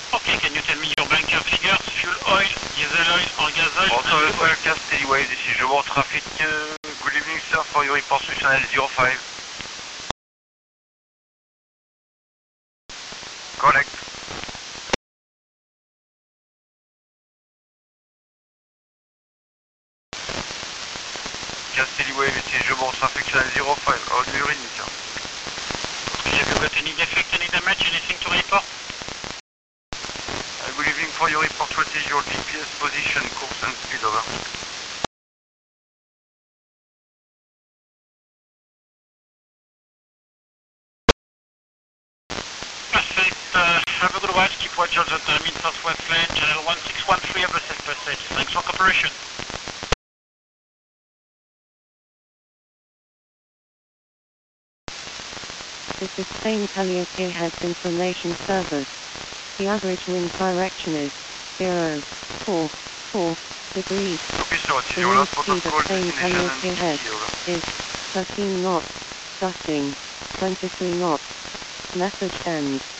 Okay, can you tell me your bunker figures? Fuel oil, diesel oil, or gas oil? Water vessel Castellway, this is Jobord traffic. Good evening, sir, for your report to channel 05. Correct. Castellway, this is Jobord traffic channel 05. How do you read me, sir? Have you got any defect, any damage, anything to report? Good evening, for your report, what is your GPS position, course and speed, over? Perfect. Have a good watch. Keep watch all the time in southwest lane, channel 1613 of the safe passage. Thanks for cooperation. This is Spain Calliope has information service. The average wind direction is 044 degrees. Copy, sir, what is The your wind last speed protocol of Spain destination Calliope and head city, over? is 13 knots, gusting 23 knots. Message ends.